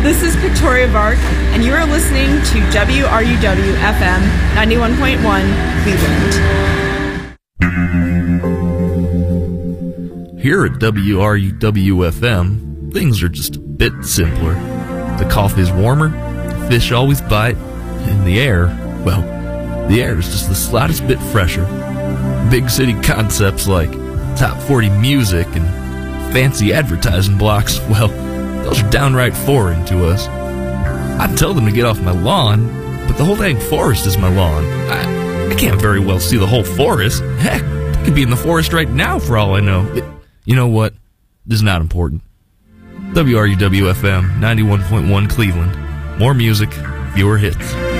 This is Victoria Vark, and you are listening to WRUW-FM 91.1 Cleveland. Here at WRUW-FM, things are just a bit simpler. The coffee's warmer, the fish always bite, and the air, well, the air is just the slightest bit fresher. Big city concepts like top 40 music and fancy advertising blocks, well, those are downright foreign to us. I'd tell them to get off my lawn, but the whole dang forest is my lawn. I can't very well see the whole forest. Heck, I could be in the forest right now for all I know. You know what? This is not important. WRUW-FM 91.1 Cleveland. More music, fewer hits.